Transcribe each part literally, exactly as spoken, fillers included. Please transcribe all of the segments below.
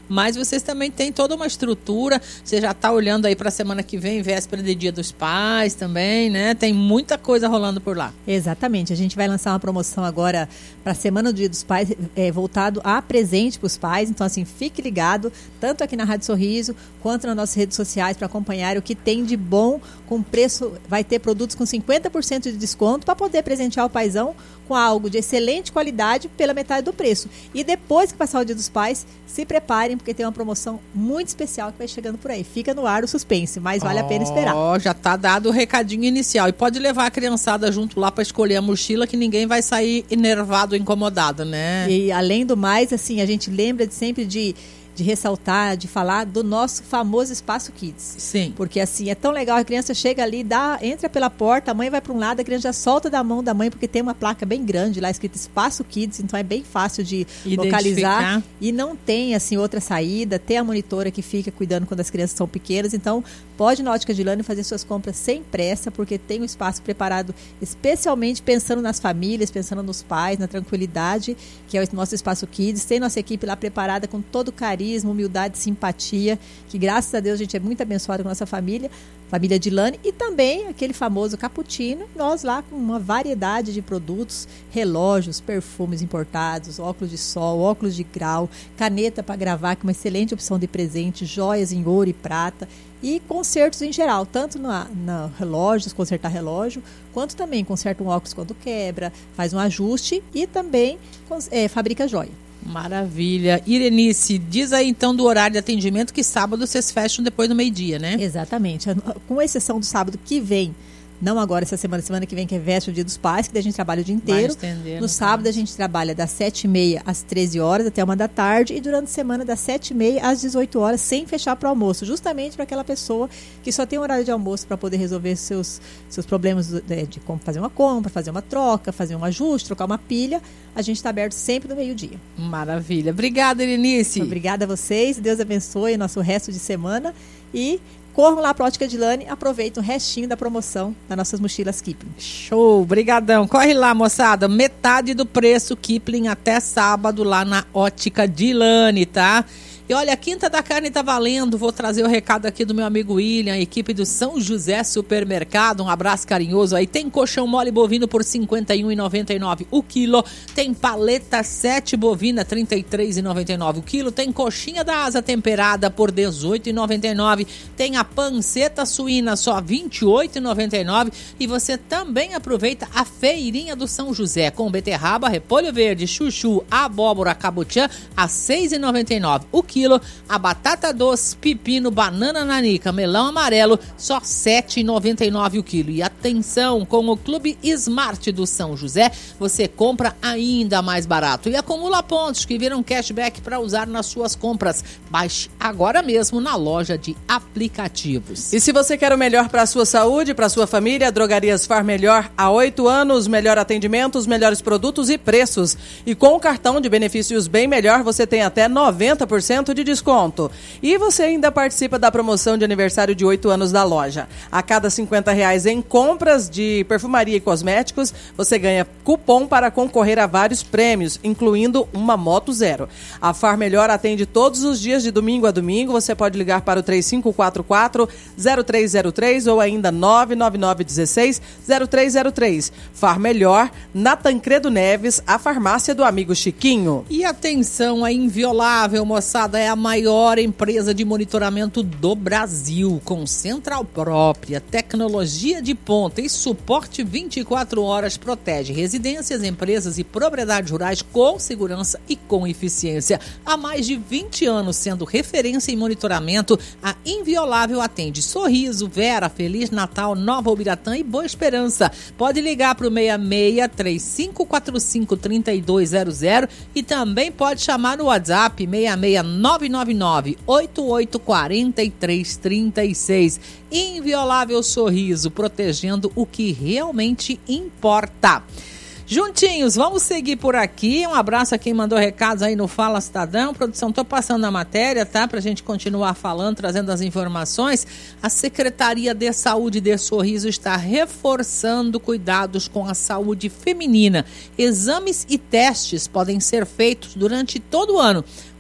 mas vocês também têm toda uma estrutura. Você já está olhando aí para a semana que vem, véspera de Dia dos Pais também, né? Tem muita coisa rolando por lá. Exatamente. A gente vai lançar uma promoção agora para a Semana do Dia dos Pais, é, voltado a presente para os pais. Então, assim, fique ligado, tanto aqui na Rádio Sorriso, quanto nas nossas redes sociais, para acompanhar o que tem de bom, com preço. Vai ter produtos com cinquenta por cento de desconto para poder presentear o paizão com algo de excelente qualidade pela metade do preço. E depois que passar o Dia dos Pais, se preparem, porque tem uma promoção muito especial que vai chegando por aí. Fica no ar o suspense, mas vale oh, a pena esperar. Ó, já tá dado o recadinho inicial. E pode levar a criançada junto lá para escolher a mochila, que ninguém vai sair enervado, incomodado, né? E além do mais, assim, a gente lembra de sempre de... de ressaltar, de falar do nosso famoso Espaço Kids. Sim. Porque assim, é tão legal, a criança chega ali, dá, entra pela porta, a mãe vai para um lado, a criança já solta da mão da mãe, porque tem uma placa bem grande lá, escrito Espaço Kids, então é bem fácil de localizar. E não tem, assim, outra saída, tem a monitora que fica cuidando quando as crianças são pequenas, então pode ir na Ótica Dilane fazer suas compras sem pressa, porque tem um espaço preparado especialmente pensando nas famílias, pensando nos pais, na tranquilidade, que é o nosso Espaço Kids. Tem nossa equipe lá preparada com todo o carinho, humildade, simpatia, que graças a Deus a gente é muito abençoado com a nossa família, família Dilane, e também aquele famoso cappuccino, nós lá com uma variedade de produtos, relógios, perfumes importados, óculos de sol, óculos de grau, caneta para gravar, que é uma excelente opção de presente, joias em ouro e prata, e consertos em geral, tanto na, na relógios, consertar relógio, quanto também conserta um óculos quando quebra, faz um ajuste e também é, fabrica joia. Maravilha. Irenice, diz aí então do horário de atendimento, que sábado vocês fecham depois do meio-dia, né? Exatamente. Com exceção do sábado que vem, não agora essa semana, semana que vem, que é véspera do Dia dos Pais, que daí a gente trabalha o dia inteiro. Estender, no sábado caso. A gente trabalha das sete e meia às treze horas, até uma da tarde, e durante a semana das sete e meia às dezoito horas, sem fechar para o almoço, justamente para aquela pessoa que só tem um horário de almoço para poder resolver seus, seus problemas de, de como fazer uma compra, fazer uma troca, fazer um ajuste, trocar uma pilha. A gente está aberto sempre no meio-dia. Maravilha. Obrigada, Irenice. Obrigada a vocês. Deus abençoe o nosso resto de semana. E corram lá para a Ótica Dilane, aproveitem o restinho da promoção das nossas mochilas Kipling. Show, brigadão. Corre lá, moçada. Metade do preço Kipling até sábado lá na Ótica Dilane, tá? E olha, a Quinta da Carne tá valendo. Vou trazer o recado aqui do meu amigo William, a equipe do São José Supermercado. Um abraço carinhoso aí. Tem colchão mole bovino por cinquenta e um reais e noventa e nove centavos o quilo. Tem paleta sete bovina, trinta e três reais e noventa e nove centavos o quilo. Tem coxinha da asa temperada por dezoito reais e noventa e nove centavos. Tem a panceta suína só vinte e oito reais e noventa e nove centavos. E você também aproveita a feirinha do São José com beterraba, repolho verde, chuchu, abóbora, cabutiã a seis reais e noventa e nove centavos o quilo. A batata doce, pepino, banana nanica, melão amarelo, só sete reais e noventa e nove centavos o quilo. E atenção, com o Clube Smart do São José, você compra ainda mais barato e acumula pontos que viram cashback para usar nas suas compras. Baixe agora mesmo na loja de aplicativos. E se você quer o melhor para a sua saúde, para a sua família, Drogarias Far Melhor há oito anos, melhor atendimento, os melhores produtos e preços. E com o cartão de benefícios Bem Melhor, você tem até noventa por cento de desconto. E você ainda participa da promoção de aniversário de oito anos da loja. A cada cinquenta reais em compras de perfumaria e cosméticos, você ganha cupom para concorrer a vários prêmios, incluindo uma moto zero. A Far Melhor atende todos os dias de domingo a domingo. Você pode ligar para o três cinco quatro quatro, zero três zero três ou ainda nove nove nove um seis, zero três zero três. Far Melhor, na Tancredo Neves, a farmácia do amigo Chiquinho. E atenção, a Inviolável, moçada, é a maior empresa de monitoramento do Brasil, com central própria, tecnologia de ponta e suporte vinte e quatro horas. Protege residências, empresas e propriedades rurais com segurança e com eficiência. Há mais de vinte anos sendo referência em monitoramento, a Inviolável atende Sorriso, Vera, Feliz Natal, Nova Ubiratã e Boa Esperança. Pode ligar para o seis seis, três cinco quatro cinco, três dois zero zero e também pode chamar no WhatsApp seis seis nove nove nove, oito oito quatro três três seis. Inviolável Sorriso, protegendo o que realmente importa. Juntinhos, vamos seguir por aqui. Um abraço a quem mandou recados aí no Fala Cidadão. Produção, tô passando a matéria, tá? Pra gente continuar falando, trazendo as informações. A Secretaria de Saúde de Sorriso está reforçando cuidados com a saúde feminina. Exames e testes podem ser feitos durante todo o ano.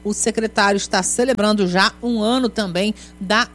o secretário está celebrando já um ano também da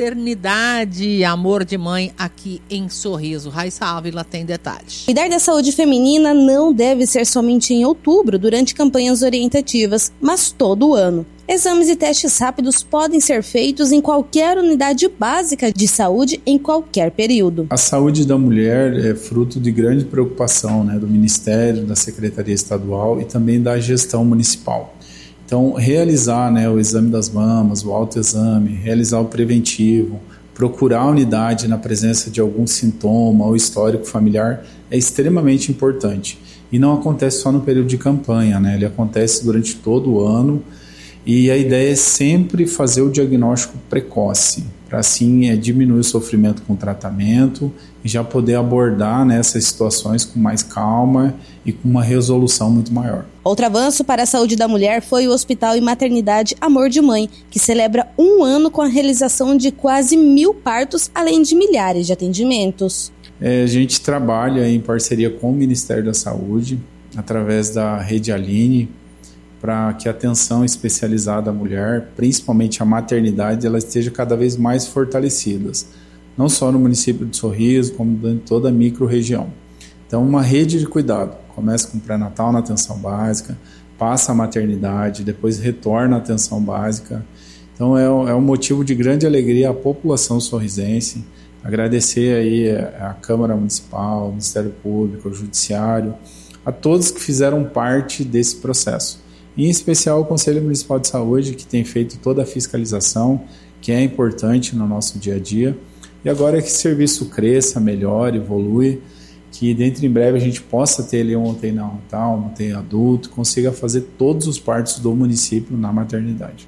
maternidade Amor de Mãe aqui em Sorriso. Raíssa Ávila tem detalhes. Cuidar da saúde feminina não deve ser somente em outubro, durante campanhas orientativas, mas todo ano. Exames e testes rápidos podem ser feitos em qualquer unidade básica de saúde em qualquer período. A saúde da mulher é fruto de grande preocupação, né, do Ministério, da Secretaria Estadual e também da gestão municipal. Então, realizar, né, o exame das mamas, o autoexame, realizar o preventivo, procurar a unidade na presença de algum sintoma ou histórico familiar é extremamente importante. E não acontece só no período de campanha, né, ele acontece durante todo o ano. E a ideia é sempre fazer o diagnóstico precoce, para assim é, diminuir o sofrimento com o tratamento e já poder abordar, né, essas situações com mais calma e com uma resolução muito maior. Outro avanço para a saúde da mulher foi o Hospital e Maternidade Amor de Mãe, que celebra um ano com a realização de quase mil partos, além de milhares de atendimentos. É, a gente trabalha em parceria com o Ministério da Saúde, através da Rede Aline, para que a atenção especializada à mulher, principalmente a maternidade, ela esteja cada vez mais fortalecida, não só no município de Sorriso, como em toda a micro-região. Então, uma rede de cuidado, começa com o pré-natal na atenção básica, passa a maternidade, depois retorna à atenção básica. Então, é, é um motivo de grande alegria à população sorrisense, agradecer aí a Câmara Municipal, o Ministério Público, o Judiciário, a todos que fizeram parte desse processo. Em especial o Conselho Municipal de Saúde, que tem feito toda a fiscalização, que é importante no nosso dia a dia. E agora é que esse serviço cresça, melhore, evolui, que dentro em breve a gente possa ter ali um U T I neonatal, um U T I adulto, consiga fazer todos os partos do município na maternidade.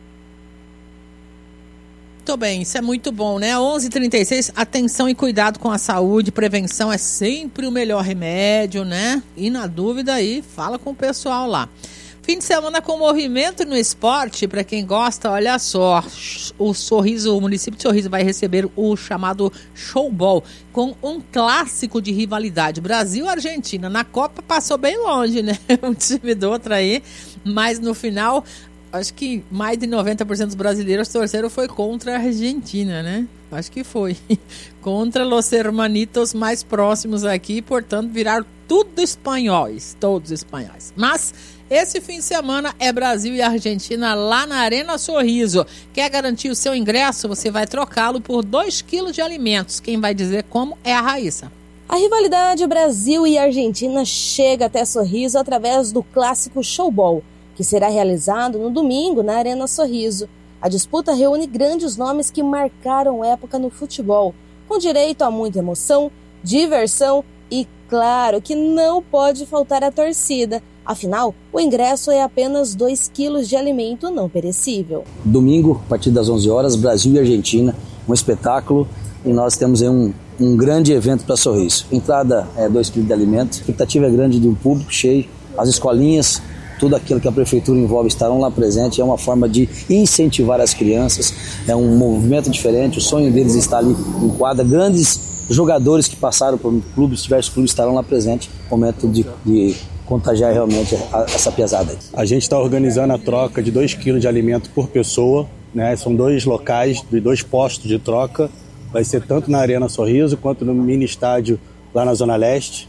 Muito bem, isso é muito bom, né? onze e trinta e seis, atenção e cuidado com a saúde, prevenção é sempre o melhor remédio, né? E na dúvida aí, fala com o pessoal lá. Fim de semana com movimento no esporte, para quem gosta, olha só, o Sorriso, o município de Sorriso vai receber o chamado Showball, com um clássico de rivalidade, Brasil-Argentina. Na Copa passou bem longe, né? Um time do outro aí, mas no final, acho que mais de noventa por cento dos brasileiros torceram foi contra a Argentina, né? Acho que foi. Contra os hermanitos mais próximos aqui, portanto, viraram tudo espanhóis, todos espanhóis. Mas esse fim de semana é Brasil e Argentina lá na Arena Sorriso. Quer garantir o seu ingresso? Você vai trocá-lo por dois quilos de alimentos. Quem vai dizer como é a Raíssa. A rivalidade Brasil e Argentina chega até Sorriso através do clássico Showball, que será realizado no domingo na Arena Sorriso. A disputa reúne grandes nomes que marcaram época no futebol, com direito a muita emoção, diversão e, claro, que não pode faltar a torcida. Afinal, o ingresso é apenas dois quilos de alimento não perecível. Domingo, a partir das onze horas, Brasil e Argentina, um espetáculo, e nós temos aí um, um grande evento para Sorriso. Entrada é dois quilos de alimento, a expectativa é grande de um público cheio, as escolinhas, tudo aquilo que a prefeitura envolve estarão lá presentes, é uma forma de incentivar as crianças, é um movimento diferente, o sonho deles está ali em quadra, grandes jogadores que passaram por clubes, diversos clubes estarão lá presentes, momento de, de contagiar realmente a, essa pesada. A gente está organizando a troca de dois quilos de alimento por pessoa, né? São dois locais, de dois postos de troca, vai ser tanto na Arena Sorriso quanto no mini estádio lá na Zona Leste.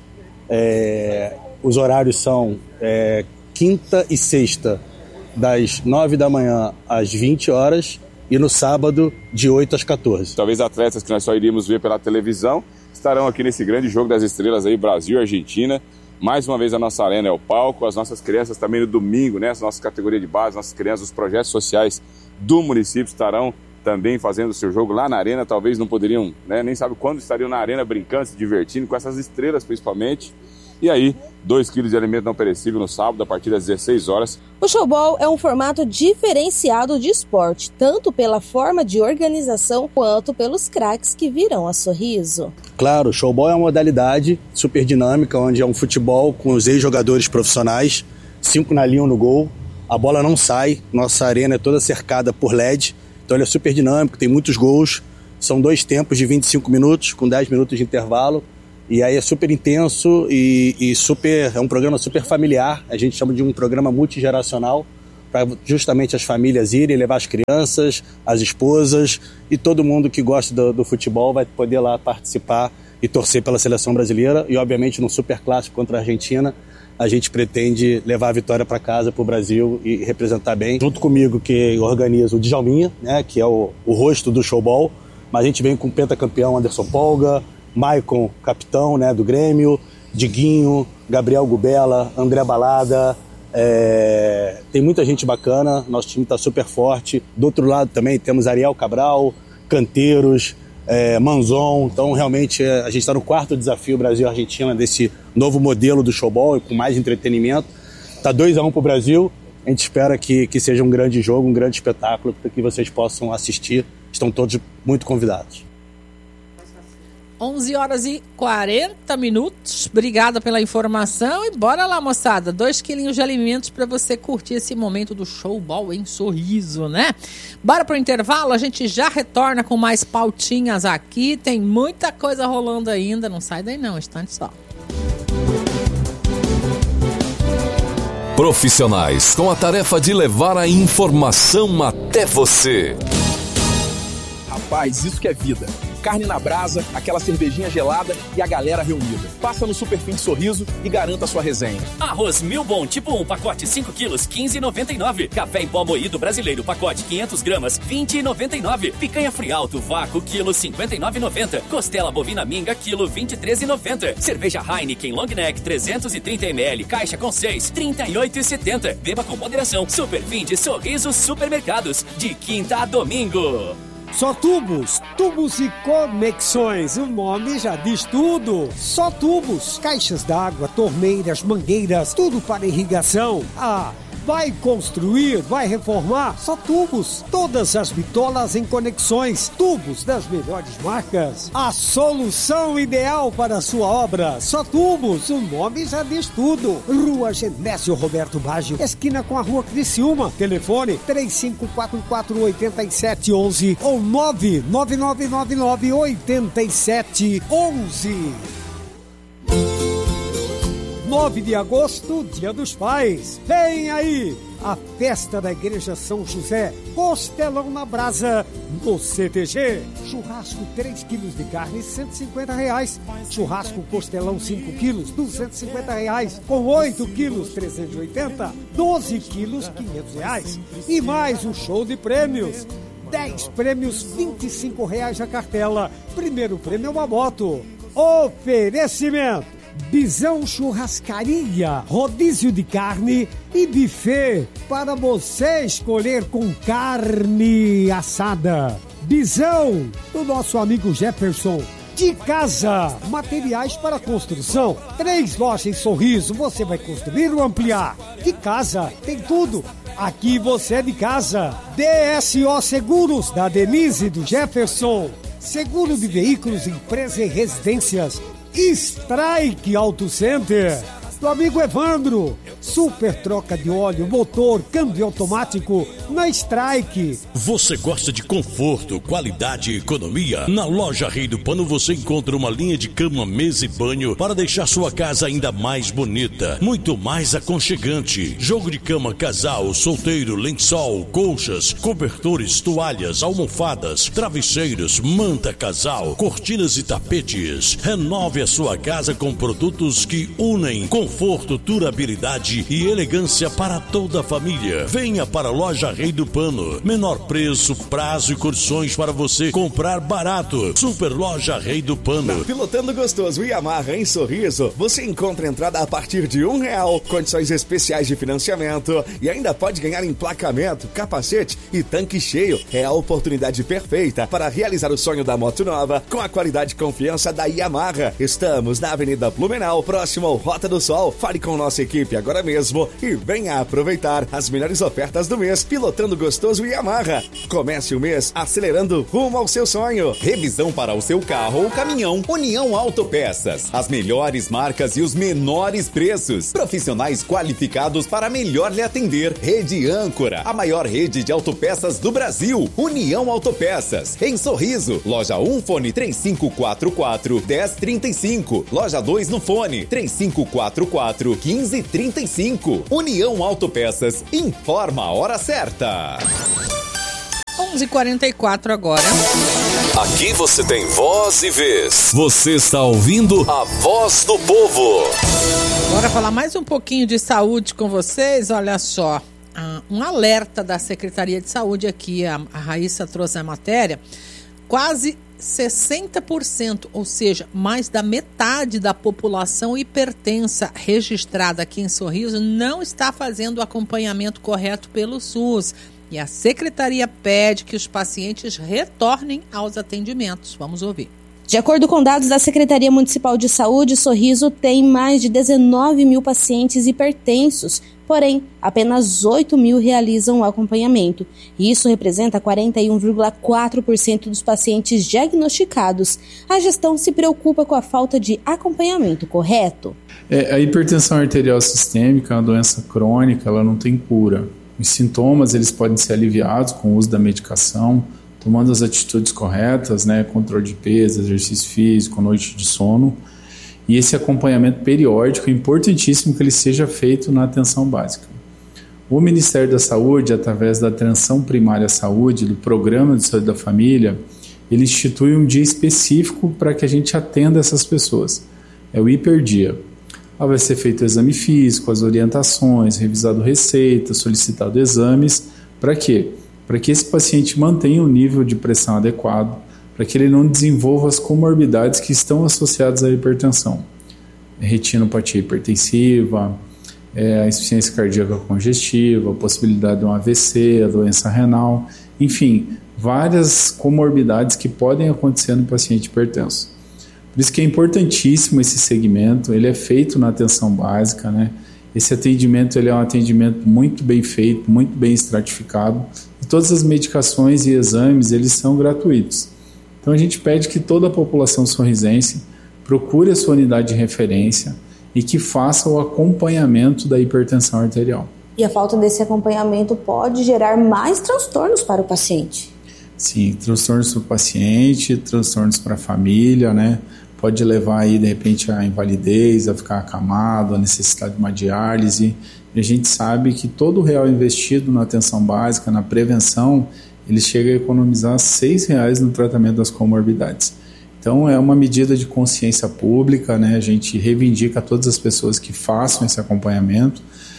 É, os horários são é, quinta e sexta, das nove da manhã às vinte horas, e no sábado, de oito às quatorze. Talvez atletas que nós só iríamos ver pela televisão estarão aqui nesse grande jogo das estrelas aí, Brasil e Argentina. Mais uma vez a nossa arena é o palco, as nossas crianças também no domingo, né? As nossas categorias de base, nossas crianças, os projetos sociais do município estarão também fazendo o seu jogo lá na arena. Talvez não poderiam, né? Nem sabe quando estariam na arena brincando, se divertindo com essas estrelas principalmente. E aí, dois quilos de alimento não perecível no sábado, a partir das dezesseis horas. O Showball é um formato diferenciado de esporte, tanto pela forma de organização quanto pelos craques que virão a Sorriso. Claro, o Showball é uma modalidade super dinâmica, onde é um futebol com os ex-jogadores profissionais, cinco na linha, um no gol. A bola não sai, nossa arena é toda cercada por L E D, então ele é super dinâmico, tem muitos gols. São dois tempos de vinte e cinco minutos, com dez minutos de intervalo. E aí é super intenso e, e super, é um programa super familiar, a gente chama de um programa multigeracional, para justamente as famílias irem, levar as crianças, as esposas e todo mundo que gosta do, do futebol vai poder lá participar e torcer pela seleção brasileira. E obviamente no Super Clássico contra a Argentina, a gente pretende levar a vitória para casa, para o Brasil e representar bem. Junto comigo que organiza o Djalminha, né, que é o, o rosto do showball, mas a gente vem com o pentacampeão Anderson Polga, Maicon, capitão, né, do Grêmio, Diguinho, Gabriel Gubela, André Balada, é... tem muita gente bacana, nosso time está super forte. Do outro lado também temos Ariel Cabral, Canteiros, é, Manzon. Então realmente é, a gente está no quarto desafio Brasil-Argentina desse novo modelo do showball, com mais entretenimento. Está dois a um para o Brasil, a gente espera que, que seja um grande jogo, um grande espetáculo, para que vocês possam assistir. Estão todos muito convidados. onze horas e quarenta minutos. Obrigada pela informação. E bora lá, moçada. Dois quilinhos de alimentos para você curtir esse momento do showball em Sorriso, né? Bora pro intervalo. A gente já retorna com mais pautinhas aqui. Tem muita coisa rolando ainda. Não sai daí não, instante só. Profissionais com a tarefa de levar a informação até você. Rapaz, isso que é vida. Carne na brasa, aquela cervejinha gelada e a galera reunida. Passa no Superfim de Sorriso e garanta sua resenha. Arroz Mil Bom tipo um, pacote cinco quilos, quinze reais e noventa e nove centavos. Café em pó moído brasileiro, pacote quinhentas gramas, vinte reais e noventa e nove centavos. Picanha Frialto, vácuo, quilo, cinquenta e nove reais e noventa centavos. Costela bovina minga, quilo, vinte e três reais e noventa centavos. Cerveja Heineken Long Neck, trezentos e trinta mililitros, caixa com seis, trinta e oito reais e setenta centavos. Beba com moderação. Superfim de Sorriso Supermercados, de quinta a domingo. Só Tubos, tubos e conexões, o nome já diz tudo. Só Tubos, caixas d'água, torneiras, mangueiras, tudo para irrigação. Ah, vai construir, vai reformar? Só Tubos, todas as bitolas em conexões, tubos das melhores marcas. A solução ideal para a sua obra. Só Tubos, o nome já diz tudo. Rua Genésio Roberto Baggio, esquina com a Rua Criciúma. Telefone três cinco quatro quatro, oito sete um um ou nove nove nove nove nove, oito sete um um. nove de agosto, Dia dos Pais. Vem aí a festa da Igreja São José, Costelão na Brasa, no C T G. Churrasco três quilos de carne, cento e cinquenta reais. Churrasco Costelão cinco quilos, duzentos e cinquenta reais. Com oito quilos, trezentos e oitenta. doze quilos, quinhentos reais. E mais um show de prêmios. dez prêmios, vinte e cinco reais a cartela. Primeiro prêmio é uma moto. Oferecimento: Bisão Churrascaria, rodízio de carne e buffet para você escolher com carne assada. Bisão, do nosso amigo Jefferson. De Casa, materiais para construção. Três lojas em Sorriso, você vai construir ou ampliar. De Casa, tem tudo. Aqui você é de casa. D S O Seguros, da Denise e do Jefferson. Seguro de veículos, empresa e residências. Strike Auto Center, do amigo Evandro. Super troca de óleo, motor, câmbio automático na Strike. Você gosta de conforto, qualidade e economia? Na loja Rei do Pano você encontra uma linha de cama, mesa e banho para deixar sua casa ainda mais bonita, muito mais aconchegante. Jogo de cama casal, solteiro, lençol, colchas, cobertores, toalhas, almofadas, travesseiros, manta casal, cortinas e tapetes. Renove a sua casa com produtos que unem conforto, durabilidade e elegância para toda a família. Venha para a loja Rei do Pano. Menor preço, prazo e condições para você comprar barato. Super Loja Rei do Pano. Na Pilotando Gostoso Yamaha em Sorriso, você encontra entrada a partir de um real, condições especiais de financiamento e ainda pode ganhar emplacamento, capacete e tanque cheio. É a oportunidade perfeita para realizar o sonho da moto nova com a qualidade e confiança da Yamaha. Estamos na Avenida Blumenau, próximo ao Rota do Sol. Fale com nossa equipe agora mesmo e venha aproveitar as melhores ofertas do mês. Pilotando Gostoso Yamaha. Comece o mês acelerando rumo ao seu sonho. Revisão para o seu carro ou caminhão. União Autopeças. As melhores marcas e os menores preços. Profissionais qualificados para melhor lhe atender. Rede Âncora, a maior rede de autopeças do Brasil. União Autopeças. Em Sorriso. Loja um, fone três cinco quatro quatro, um zero três cinco. Loja dois no fone três cinco quatro quatro, um cinco três cinco. cinco. União Autopeças informa a hora certa. onze e quarenta e quatro agora. Aqui você tem voz e vez. Você está ouvindo a Voz do Povo. Bora falar mais um pouquinho de saúde com vocês. Olha só, um alerta da Secretaria de Saúde aqui, a, a Raíssa trouxe a matéria. Quase sessenta por cento, ou seja, mais da metade da população hipertensa registrada aqui em Sorriso não está fazendo o acompanhamento correto pelo SUS. E a Secretaria pede que os pacientes retornem aos atendimentos. Vamos ouvir. De acordo com dados da Secretaria Municipal de Saúde, Sorriso tem mais de dezenove mil pacientes hipertensos, porém, apenas oito mil realizam o acompanhamento. E isso representa quarenta e um vírgula quatro por cento dos pacientes diagnosticados. A gestão se preocupa com a falta de acompanhamento correto. É, a hipertensão arterial sistêmica é uma doença crônica, ela não tem cura. Os sintomas eles podem ser aliviados com o uso da medicação, tomando as atitudes corretas, né, controle de peso, exercício físico, noite de sono. E esse acompanhamento periódico é importantíssimo que ele seja feito na atenção básica. O Ministério da Saúde, através da Atenção Primária à Saúde, do Programa de Saúde da Família, ele institui um dia específico para que a gente atenda essas pessoas. É o hiperdia. Lá vai ser feito o exame físico, as orientações, revisado receita, solicitado exames. Para quê? Para que esse paciente mantenha um nível de pressão adequado, para que ele não desenvolva as comorbidades que estão associadas à hipertensão. Retinopatia hipertensiva, é, a insuficiência cardíaca congestiva, a possibilidade de um A V C, a doença renal, enfim, várias comorbidades que podem acontecer no paciente hipertenso. Por isso que é importantíssimo esse segmento, ele é feito na atenção básica, né? Esse atendimento ele é um atendimento muito bem feito, muito bem estratificado, e todas as medicações e exames eles são gratuitos. Então a gente pede que toda a população sorrisense procure a sua unidade de referência e que faça o acompanhamento da hipertensão arterial. E a falta desse acompanhamento pode gerar mais transtornos para o paciente? Sim, transtornos para o paciente, transtornos para a família, né? Pode levar aí, de repente, a invalidez, a ficar acamado, a necessidade de uma diálise. E a gente sabe que todo o real investido na atenção básica, na prevenção, ele chega a economizar seis reais no tratamento das comorbidades. Então, é uma medida de consciência pública, né? A gente reivindica a todas as pessoas que façam esse acompanhamento.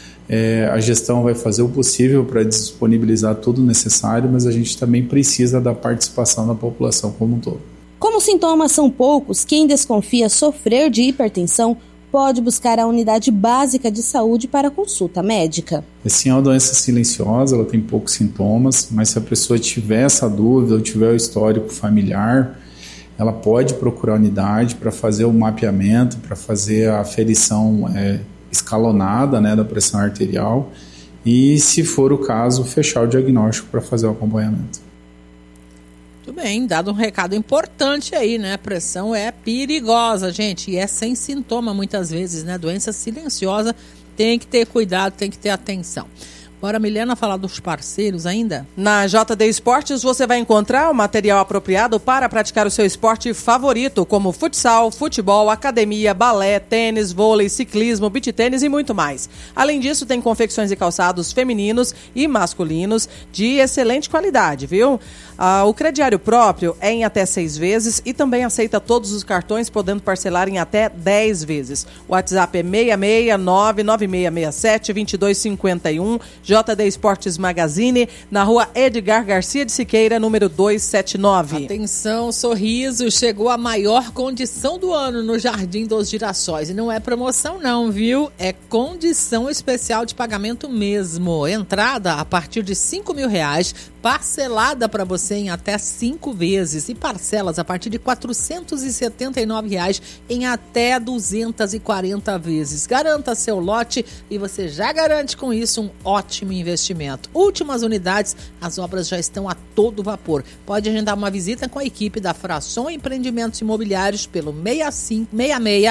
É, a gestão vai fazer o possível para disponibilizar tudo o necessário, mas a gente também precisa da participação da população como um todo. Como os sintomas são poucos, quem desconfia sofrer de hipertensão pode buscar a unidade básica de saúde para consulta médica. Sim, é uma doença silenciosa, ela tem poucos sintomas, mas se a pessoa tiver essa dúvida ou tiver o histórico familiar, ela pode procurar a unidade para fazer o mapeamento, para fazer a aferição é, escalonada, né, da pressão arterial e, se for o caso, fechar o diagnóstico para fazer o acompanhamento. Muito bem, dado um recado importante aí, né? A pressão é perigosa, gente, e é sem sintoma muitas vezes, né? Doença silenciosa, tem que ter cuidado, tem que ter atenção. Bora, Milena, falar dos parceiros ainda? Na J D Esportes você vai encontrar o material apropriado para praticar o seu esporte favorito, como futsal, futebol, academia, balé, tênis, vôlei, ciclismo, beach tênis e muito mais. Além disso, tem confecções e calçados femininos e masculinos de excelente qualidade, viu? Ah, o crediário próprio é em até seis vezes e também aceita todos os cartões, podendo parcelar em até dez vezes. O WhatsApp é seis seis nove nove seis seis sete dois dois cinco um, J D Esportes Magazine, na rua Edgar Garcia de Siqueira, número duzentos e setenta e nove. Atenção, Sorriso, chegou a maior condição do ano no Jardim dos Girassóis. E não é promoção não, viu? É condição especial de pagamento mesmo. Entrada a partir de cinco mil reais, parcelada para você em até cinco vezes e parcelas a partir de quatrocentos e setenta e nove reais em até duzentas e quarenta vezes. Garanta seu lote e você já garante com isso um ótimo investimento. Últimas unidades, as obras já estão a todo vapor. Pode agendar uma visita com a equipe da Frasson Empreendimentos Imobiliários pelo seis cinco seis seis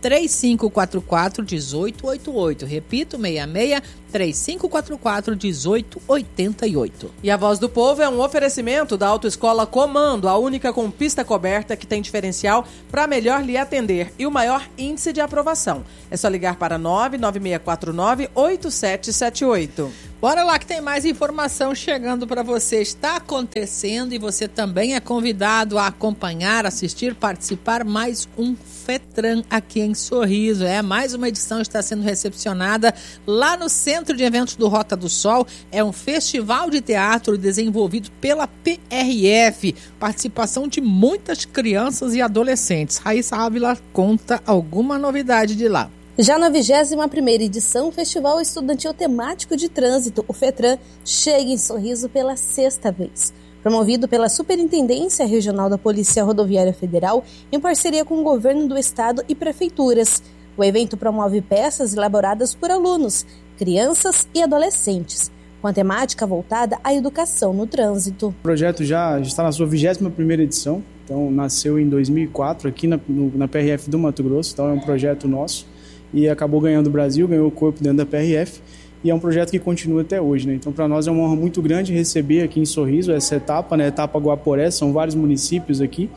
três cinco quatro quatro, um oito oito oito. Repito, seis seis, três cinco quatro quatro, um oito oito oito. E a Voz do Povo é um oferecimento da Autoescola Comando, a única com pista coberta que tem diferencial para melhor lhe atender e o maior índice de aprovação. É só ligar para nove nove seis quatro nove, oito sete sete oito. Bora lá que tem mais informação chegando para você. Está acontecendo e você também é convidado a acompanhar, assistir, participar mais um FETRAN aqui em Sorriso. É, mais uma edição está sendo recepcionada lá no Centro de Eventos do Rota do Sol. É um festival de teatro desenvolvido pela P R F. Participação de muitas crianças e adolescentes. Raíssa Ávila conta alguma novidade de lá. Já na vigésima primeira edição, o Festival Estudantil Temático de Trânsito, o FETRAN, chega em Sorriso pela sexta vez. Promovido pela Superintendência Regional da Polícia Rodoviária Federal, em parceria com o Governo do Estado e prefeituras. O evento promove peças elaboradas por alunos, crianças e adolescentes, com a temática voltada à educação no trânsito. O projeto já está na sua vigésima primeira edição, então nasceu em dois mil e quatro aqui na, no, na P R F do Mato Grosso, então é um projeto nosso. E acabou ganhando o Brasil, ganhou o corpo dentro da P R F, e é um projeto que continua até hoje, né? Então, para nós é uma honra muito grande receber aqui em Sorriso essa etapa, né? Etapa Guaporé, são vários municípios aqui,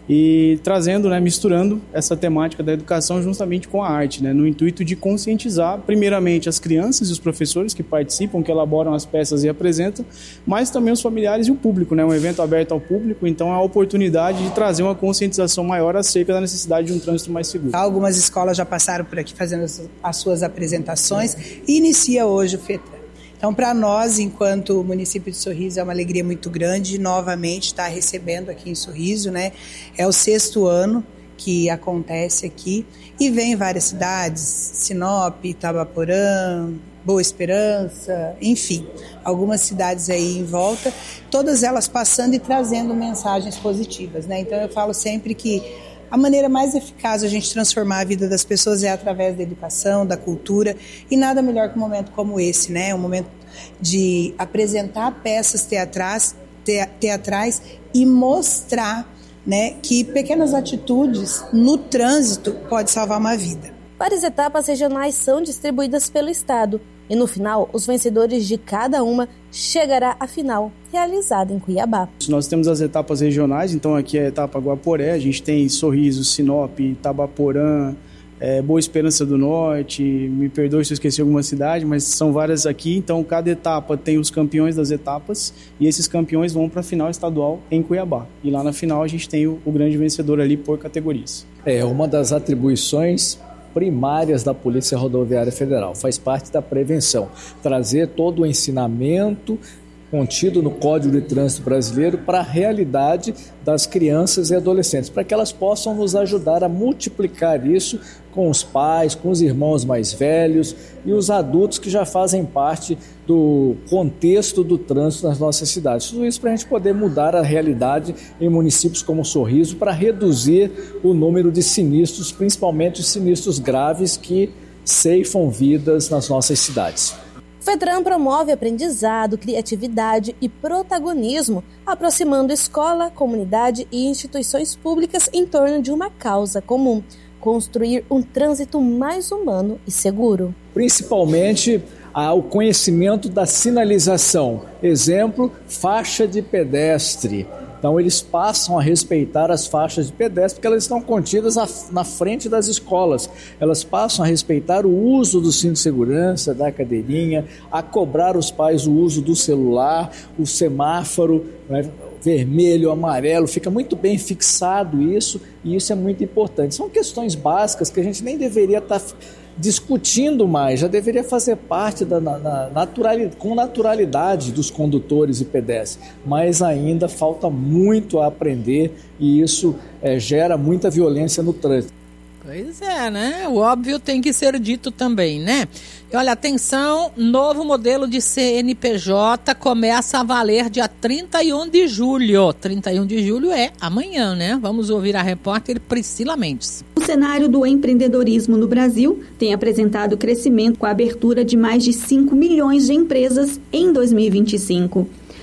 e trazendo, né, misturando essa temática da educação justamente com a arte, né, no intuito de conscientizar, primeiramente, as crianças e os professores que participam, que elaboram as peças e apresentam, mas também os familiares e o público, né, um evento aberto ao público, então é a oportunidade de trazer uma conscientização maior acerca da necessidade de um trânsito mais seguro. Algumas escolas já passaram por aqui fazendo as suas apresentações e inicia hoje o FETRAN. Então, para nós, enquanto município de Sorriso, é uma alegria muito grande novamente estar recebendo aqui em Sorriso, né? É o sexto ano que acontece aqui e vem várias cidades, Sinop, Itabaporã, Boa Esperança, enfim, algumas cidades aí em volta, todas elas passando e trazendo mensagens positivas, né? Então, eu falo sempre que a maneira mais eficaz de a gente transformar a vida das pessoas é através da educação, da cultura, e nada melhor que um momento como esse, né? Um momento de apresentar peças teatrais, te, teatrais e mostrar, né, que pequenas atitudes no trânsito podem salvar uma vida. Várias etapas regionais são distribuídas pelo Estado e no final, os vencedores de cada uma chegará à final, realizada em Cuiabá. Nós temos as etapas regionais, então aqui é a etapa Guaporé, a gente tem Sorriso, Sinop, Itabaporã, é, Boa Esperança do Norte, me perdoe se eu esqueci alguma cidade, mas são várias aqui, então cada etapa tem os campeões das etapas e esses campeões vão para a final estadual em Cuiabá. E lá na final a gente tem o, o grande vencedor ali por categorias. É uma das atribuições primárias da Polícia Rodoviária Federal, faz parte da prevenção, trazer todo o ensinamento contido no Código de Trânsito Brasileiro para a realidade das crianças e adolescentes, para que elas possam nos ajudar a multiplicar isso com os pais, com os irmãos mais velhos e os adultos que já fazem parte do contexto do trânsito nas nossas cidades. Tudo isso para a gente poder mudar a realidade em municípios como Sorriso, para reduzir o número de sinistros, principalmente os sinistros graves que ceifam vidas nas nossas cidades. O FETRAN promove aprendizado, criatividade e protagonismo, aproximando escola, comunidade e instituições públicas em torno de uma causa comum: construir um trânsito mais humano e seguro. Principalmente o conhecimento da sinalização. Exemplo, faixa de pedestre. Então, eles passam a respeitar as faixas de pedestre porque elas estão contidas na frente das escolas. Elas passam a respeitar o uso do cinto de segurança, da cadeirinha, a cobrar os pais o uso do celular, o semáforo, né, vermelho, amarelo, fica muito bem fixado isso, e isso é muito importante. São questões básicas que a gente nem deveria estar discutindo mais, já deveria fazer parte da na, naturalidade, com naturalidade dos condutores e pedestres, mas ainda falta muito a aprender e isso é, gera muita violência no trânsito. Pois é, né? O óbvio tem que ser dito também, né? E olha, atenção, novo modelo de C N P J começa a valer dia trinta e um de julho. trinta e um de julho é amanhã, né? Vamos ouvir a repórter Priscila Mendes. O cenário do empreendedorismo no Brasil tem apresentado crescimento com a abertura de mais de cinco milhões de empresas em dois mil e vinte e cinco.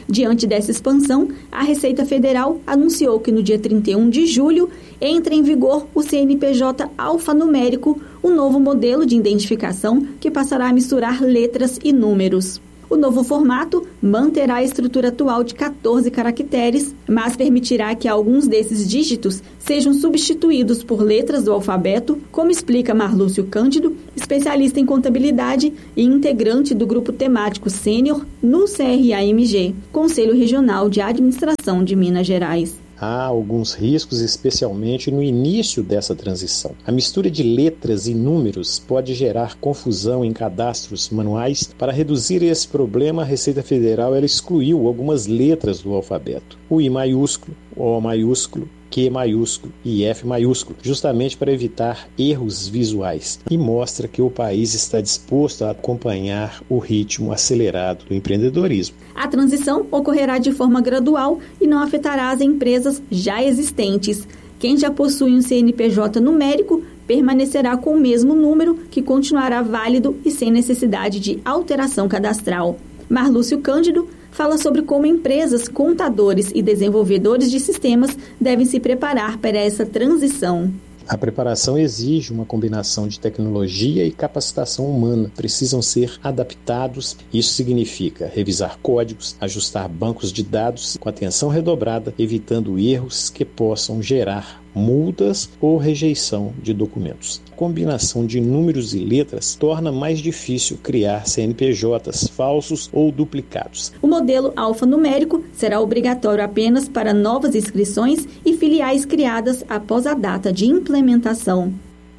Diante dessa expansão, a Receita Federal anunciou que no dia trinta e um de julho entra em vigor o C N P J alfanumérico, um novo modelo de identificação que passará a misturar letras e números. O novo formato manterá a estrutura atual de quatorze caracteres, mas permitirá que alguns desses dígitos sejam substituídos por letras do alfabeto, como explica Marlúcio Cândido, especialista em contabilidade e integrante do grupo temático sênior no C R A M G, Conselho Regional de Administração de Minas Gerais. Há alguns riscos, especialmente no início dessa transição. A mistura de letras e números pode gerar confusão em cadastros manuais. Para reduzir esse problema, a Receita Federal ela excluiu algumas letras do alfabeto. O I maiúsculo, O maiúsculo, Q maiúsculo e F maiúsculo, justamente para evitar erros visuais. E mostra que o país está disposto a acompanhar o ritmo acelerado do empreendedorismo. A transição ocorrerá de forma gradual e não afetará as empresas já existentes. Quem já possui um C N P J numérico permanecerá com o mesmo número, que continuará válido e sem necessidade de alteração cadastral. Marlúcio Cândido fala sobre como empresas, contadores e desenvolvedores de sistemas devem se preparar para essa transição. A preparação exige uma combinação de tecnologia e capacitação humana. Precisam ser adaptados. Isso significa revisar códigos, ajustar bancos de dados com atenção redobrada, evitando erros que possam gerar multas ou rejeição de documentos. A combinação de números e letras torna mais difícil criar C N P Js falsos ou duplicados. O modelo alfanumérico será obrigatório apenas para novas inscrições e filiais criadas após a data de implementação.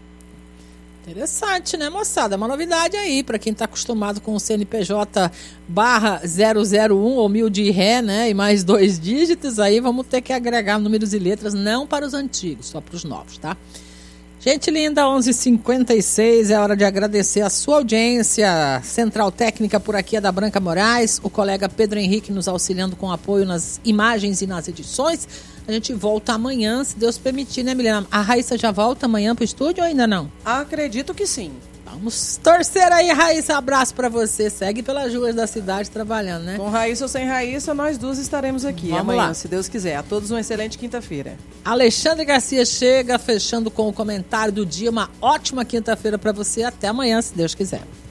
Interessante, né, moçada? Uma novidade aí para quem está acostumado com o C N P J barra zero zero um ou mil de ré, né? E mais dois dígitos, aí vamos ter que agregar números e letras, não para os antigos, só para os novos, tá? Gente linda, onze e cinquenta e seis, é hora de agradecer a sua audiência. Central Técnica por aqui é da Branca Moraes, o colega Pedro Henrique nos auxiliando com apoio nas imagens e nas edições. A gente volta amanhã, se Deus permitir, né, Milena? A Raíssa já volta amanhã pro estúdio ou ainda não? Acredito que sim. Vamos torcer aí, Raíssa. Abraço pra você. Segue pelas ruas da cidade trabalhando, né? Com Raíssa ou sem Raíssa, nós duas estaremos aqui Vamos amanhã, lá. se Deus quiser. A todos uma excelente quinta-feira. Alexandre Garcia chega, fechando com o comentário do dia. Uma ótima quinta-feira pra você. Até amanhã, se Deus quiser.